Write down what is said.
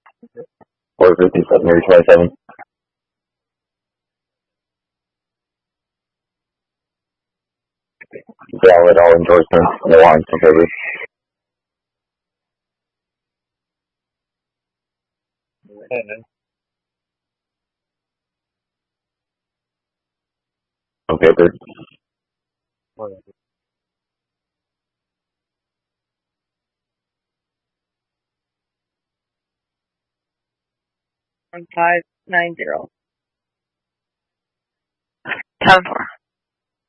457 or 27. Valid all endorsements, no warrants in favor. Okay, Bert. 1590. 10-4.